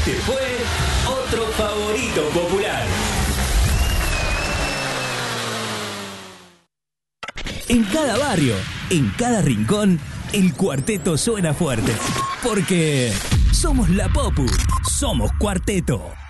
Este fue otro favorito popular. En cada barrio, en cada rincón, el cuarteto suena fuerte. Porque somos la Popu, somos Cuarteto.